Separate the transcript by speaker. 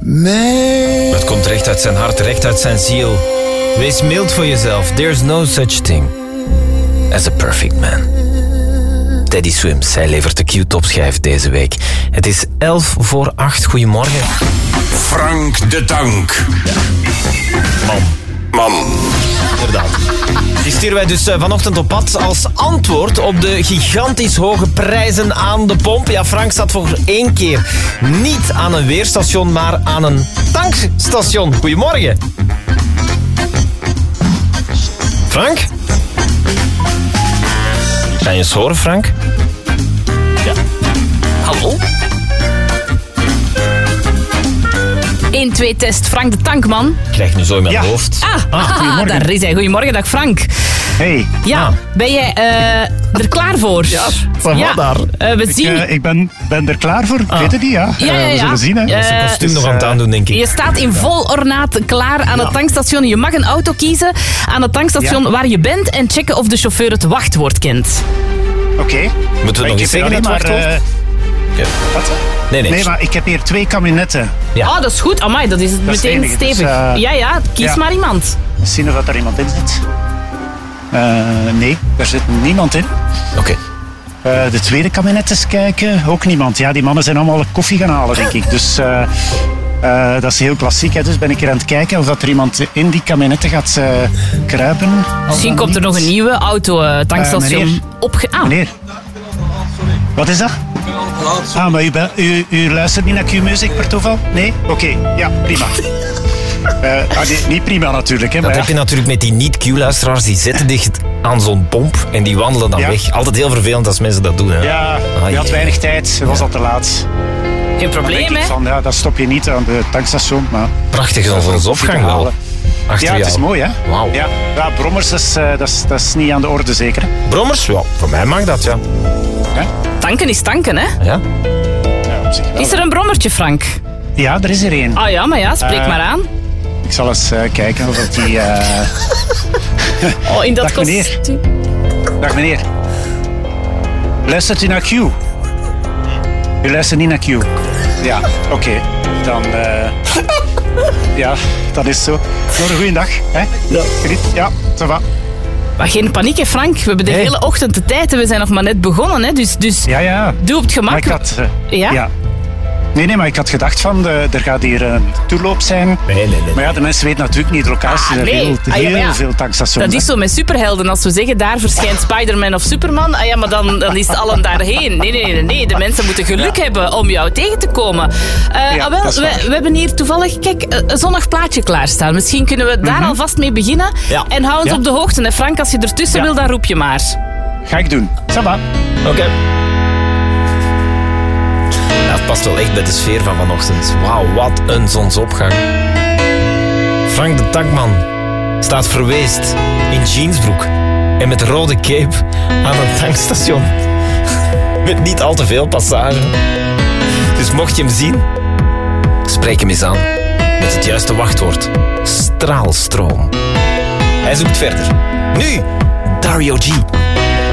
Speaker 1: Het komt recht uit zijn hart, recht uit zijn ziel. Wees mild voor jezelf. There's no such thing as a perfect man. Teddy Swims, hij levert de Q-topschijf deze week. Het is 7:50. Goedemorgen.
Speaker 2: Frank de Tank. Man.
Speaker 1: Inderdaad. Die sturen wij dus vanochtend op pad als antwoord op de gigantisch hoge prijzen aan de pomp. Ja, Frank staat voor 1 keer niet aan een weerstation, maar aan een tankstation. Goedemorgen. Frank? Kan je eens horen, Frank? Ja. Hallo?
Speaker 3: 1, 2 test, Frank de Tankman.
Speaker 1: Ik krijg nu zo in mijn hoofd.
Speaker 3: Goedemorgen. Daar is hij. Goedemorgen, dag Frank.
Speaker 4: Hey.
Speaker 3: Ja, ben jij er klaar voor?
Speaker 1: Ja, daar.
Speaker 3: We zien...
Speaker 4: Ik ben er klaar voor. Ik weet het niet, ja. We zullen zien, hè.
Speaker 1: Dat is een kostuum nog aan het aandoen, denk ik.
Speaker 3: Je staat in vol ornaat klaar aan het tankstation. Je mag een auto kiezen aan het tankstation waar je bent en checken of de chauffeur het wachtwoord kent.
Speaker 4: Oké.
Speaker 1: Moeten we nog eens zeggen het wachtwoord?
Speaker 4: Wat? Nee, maar ik heb hier 2 kabinetten.
Speaker 3: Ja. Oh, dat is goed. Amai, dat is meteen
Speaker 4: enige,
Speaker 3: stevig.
Speaker 4: dus,
Speaker 3: ja, kies maar iemand.
Speaker 4: Zien of er iemand in zit. Nee, er zit niemand in.
Speaker 1: Oké.
Speaker 4: De tweede kabinet eens kijken, ook niemand. Ja, die mannen zijn allemaal koffie gaan halen, denk ik. Dus dat is heel klassiek. Hè. Dus ben ik er aan het kijken of dat er iemand in die kabinetten gaat kruipen.
Speaker 3: Misschien komt er nog een nieuwe auto-tankstation
Speaker 4: Meneer. Wat is dat? Maar u luistert niet naar Q-Music per toeval? Nee? Oké, ja, prima. Niet prima natuurlijk. Hè,
Speaker 1: dat heb je natuurlijk met die niet-Q-luisteraars. Die zitten dicht aan zo'n pomp en die wandelen dan weg. Altijd heel vervelend als mensen dat doen. Hè.
Speaker 4: Ja, je had weinig tijd. Het was al te laat.
Speaker 3: Geen probleem, hè?
Speaker 4: Dat stop je niet aan de tankstation. Maar
Speaker 1: prachtig zonsopgang wel.
Speaker 4: Ja, het is mooi, hè?
Speaker 1: Wauw.
Speaker 4: Ja, brommers, dat is niet aan de orde, zeker. Hè?
Speaker 1: Brommers? Ja, voor mij mag dat, ja.
Speaker 3: Tanken is tanken, hè?
Speaker 1: Ja.
Speaker 4: Op zich wel.
Speaker 3: Is er een brommertje, Frank?
Speaker 4: Ja, er is er één.
Speaker 3: Ah ja, maar ja, spreek maar aan.
Speaker 4: Ik zal eens kijken of die...
Speaker 3: in dat
Speaker 4: Dag, meneer.
Speaker 3: kostuum.
Speaker 4: Dag meneer. Luistert u naar Q? U luistert niet naar Q? Ja, oké. Dan... ja, dat is zo. Nog een goede dag. Hè? Ja. Geniet. Ja, ça va.
Speaker 3: Maar geen paniek, hè, Frank. We hebben de hele ochtend de tijd en we zijn nog maar net begonnen. Hè. Dus
Speaker 4: ja.
Speaker 3: doe op het gemak.
Speaker 4: Maar ik had...
Speaker 3: Ja?
Speaker 4: Nee, maar ik had gedacht van, er gaat hier een toerloop zijn. Nee. Maar ja, de mensen weten natuurlijk niet, de locatie er heel veel tankstations.
Speaker 3: Dat is zo met superhelden. Als we zeggen, daar verschijnt Spider-Man of Superman, maar dan is het allen daarheen. Nee. De mensen moeten geluk hebben om jou tegen te komen. We hebben hier toevallig, kijk, een zonnig plaatje klaarstaan. Misschien kunnen we daar alvast mee beginnen. Ja. En hou ons op de hoogte. En Frank, als je ertussen wil, dan roep je maar.
Speaker 4: Ga ik doen. Ça va.
Speaker 1: Oké. Het past wel echt bij de sfeer van vanochtend. Wauw, wat een zonsopgang. Frank de Tankman staat verweest in jeansbroek en met rode cape aan een tankstation. Met niet al te veel passage. Dus mocht je hem zien, spreek hem eens aan met het juiste wachtwoord. Straalstroom. Hij zoekt verder. Nu, Dario G.